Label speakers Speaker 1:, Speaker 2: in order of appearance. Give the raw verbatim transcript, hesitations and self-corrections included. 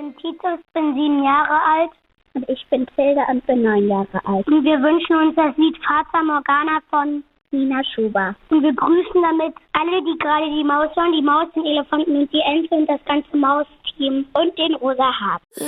Speaker 1: bin Titus, bin sieben Jahre alt.
Speaker 2: Und ich bin Tilda und bin neun Jahre alt.
Speaker 1: Und wir wünschen uns das Lied Fata Morgana von
Speaker 2: Nina Schuber.
Speaker 1: Und wir grüßen damit alle, die gerade die Maus hören, die Maus, den Elefanten und die Ente und das ganze Mausteam und den rosa Hab.